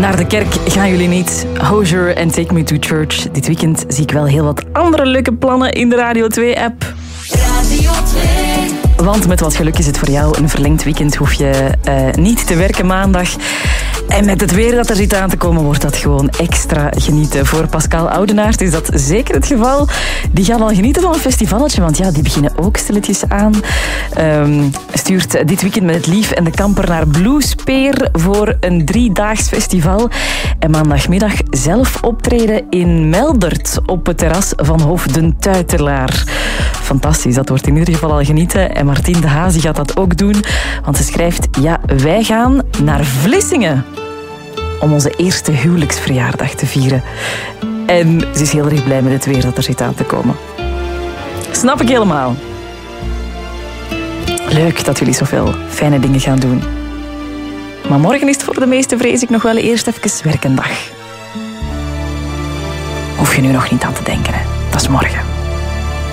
Naar de kerk gaan jullie niet. Hozier en Take Me to Church. Dit weekend zie ik wel heel wat andere leuke plannen in de Radio 2-app. Radio 2. Want met wat geluk is het voor jou een verlengd weekend. Hoef je niet te werken maandag. En met het weer dat er zit aan te komen, wordt dat gewoon extra genieten. Voor Pascal Oudenaert is dat zeker het geval. Die gaan al genieten van een festivalletje, want ja, die beginnen ook stilletjes aan. Stuurt dit weekend met het lief en de kamper naar Bluespeer voor een 3-daags festival. En maandagmiddag zelf optreden in Meldert op het terras van Hof den Tuitelaar. Fantastisch, dat wordt in ieder geval al genieten. En Martien de Haas gaat dat ook doen, want ze schrijft: ja, wij gaan naar Vlissingen om onze eerste huwelijksverjaardag te vieren. En ze is heel erg blij met het weer dat er zit aan te komen. Snap ik helemaal. Leuk dat jullie zoveel fijne dingen gaan doen. Maar morgen is het voor de meesten, vrees ik, nog wel eerst even werkendag. Hoef je nu nog niet aan te denken, hè. Dat is morgen.